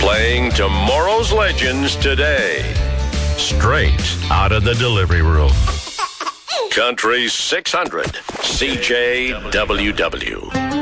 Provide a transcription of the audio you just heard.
Playing tomorrow's legends today. Straight out of the delivery room. Country 600, CJWW.